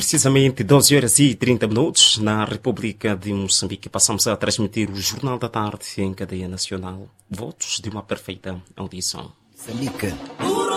precisamente 12 horas e 30 minutos na República de Moçambique. Passamos a transmitir o Jornal da Tarde em cadeia nacional. Votos de uma perfeita audição. Moçambique.